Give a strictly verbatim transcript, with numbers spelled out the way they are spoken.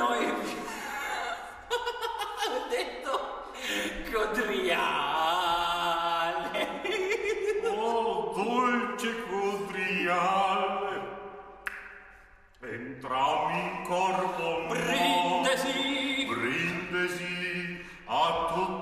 noi ho detto Codriale. Oh, dolce Codriale, entrami in corpo, brindisi, brindisi a tutti